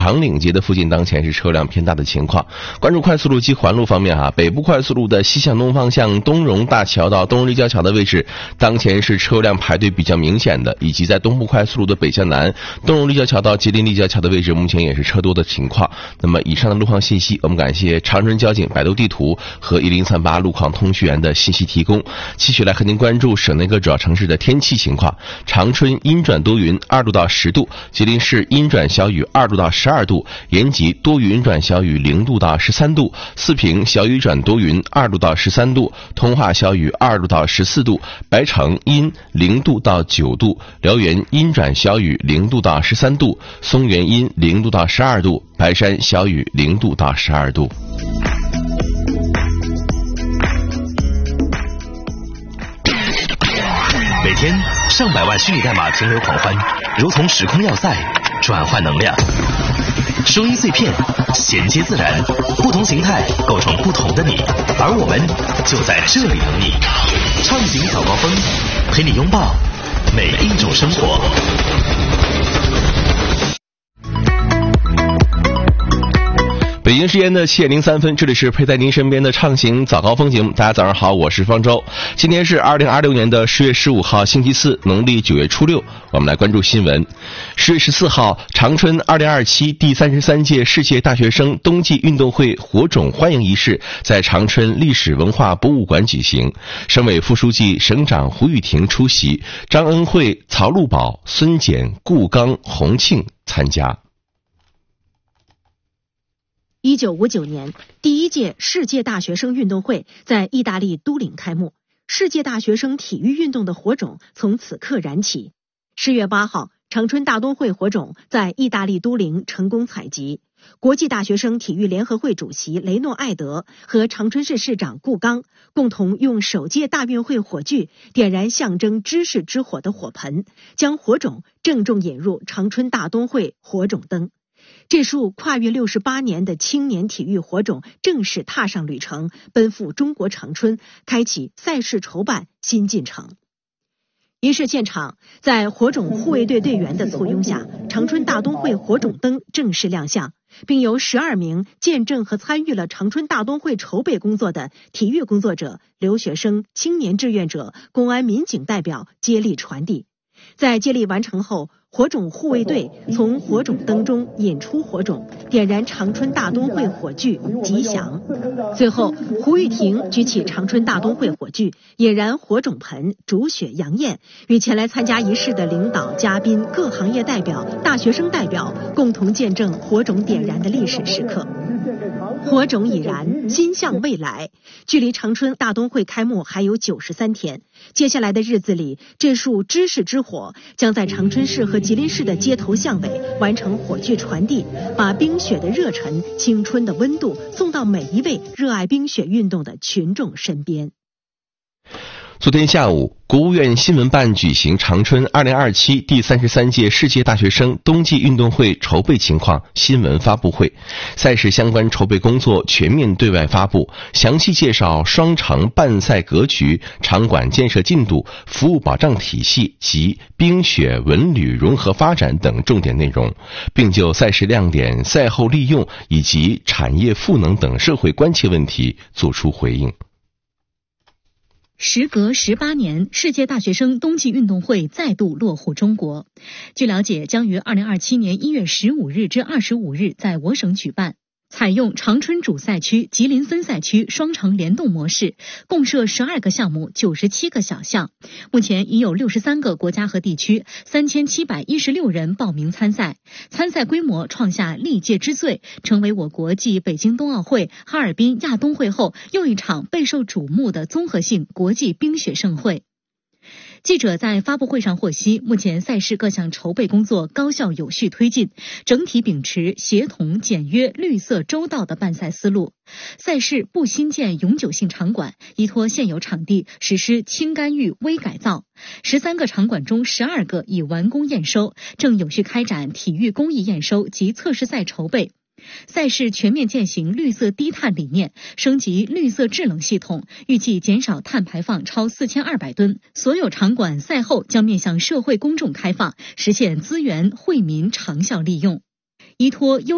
长岭街的附近当前是车辆偏大的情况。关注快速路及环路方面北部快速路的西向东方向东荣大桥到东荣立交桥的位置，当前是车辆排队比较明显的，以及在东部快速路的北向南东荣立交桥到吉林立交桥的位置，目前也是车多的情况。那么以上的路况信息，我们感谢长春交警百度地图和1038路况通讯员的信息提供。继续来和您关注省内各主要城市的天气情况。长春阴转多云2度到10度，吉林市阴转小雨2度到12度，延吉多云转小雨0度到13度，四平小雨转多云2度到13度，通化小雨2度到14度，白城阴0度到9度，辽源阴转小雨0度到13度，松原阴0度到12度，白山小雨0度到12度。 每天上百万虚拟代码停留狂欢，如同时空要塞，转换能量。声音碎片衔接自然，不同形态构成不同的你，而我们就在这里等你。畅行早高峰，陪你拥抱每一种生活。 北京时间的7点03分，这里是陪在您身边的畅行早高峰节目。大家早上好，我是方舟。今天是2026年的10月15号星期四，农历9月初6。我们来关注新闻。10月14号，长春2027第33届世界大学生冬季运动会火种欢迎仪式在长春历史文化博物馆举行，省委副书记、省长胡玉婷出席，张恩惠、曹路宝、孙简、顾刚、洪庆参加。 1959年，第一届世界大学生运动会在意大利都灵开幕，世界大学生体育运动的火种从此刻燃起。10月8号，长春大冬会火种在意大利都灵成功采集。国际大学生体育联合会主席雷诺艾德和长春市市长顾刚共同用首届大运会火炬点燃象征知识之火的火盆，将火种郑重引入长春大冬会火种灯。这束跨越68年的青年体育火种正式踏上旅程，奔赴中国长春，开启赛事筹办新进程。仪式现场，在火种护卫队队员的簇拥下，长春大冬会火种灯正式亮相，并由12名见证和参与了长春大冬会筹备工作的体育工作者、留学生、青年志愿者、公安民警代表接力传递。在接力完成后，火种护卫队从火种灯中引出火种，点燃长春大冬会火炬，吉祥。最后，胡玉婷举起长春大冬会火炬，引燃火种盆，煮血洋宴，与前来参加仪式的领导、嘉宾、各行业代表、大学生代表共同见证火种点燃的历史时刻。火种已燃，心向未来。距离长春大冬会开幕还有93天，接下来的日子里，这束知识之火将在长春市和吉林市的街头巷尾完成火炬传递，把冰雪的热忱、青春的温度送到每一位热爱冰雪运动的群众身边。 昨天下午，国务院新闻办举行长春2027第33届世界大学生冬季运动会筹备情况新闻发布会，赛事相关筹备工作全面对外发布，详细介绍双城办赛格局、场馆建设进度、服务保障体系及冰雪文旅融合发展等重点内容，并就赛事亮点、赛后利用以及产业赋能等社会关切问题作出回应。 时隔18年，世界大学生冬季运动会再度落户中国。据了解，将于2027年1月15日至25日在我省举办。采用长春主赛区、吉林分赛区双城联动模式，共设12个项目、97个小项。目前已有63个国家和地区3716人报名参赛，参赛规模创下历届之最，成为我国继北京冬奥会、哈尔滨亚冬会后又一场备受瞩目的综合性国际冰雪盛会。记者在发布会上获悉，目前赛事各项筹备工作高效有序推进，整体秉持协同、简约、绿色、周到的办赛思路。赛事不新建永久性场馆，依托现有场地实施轻干预、微改造。13个场馆中12个已完工验收，正有序开展体育工艺验收及测试赛筹备。赛事全面践行绿色低碳理念，升级绿色制冷系统，预计减少碳排放超4200吨。所有场馆赛后将面向社会公众开放，实现资源惠民长效利用。依托优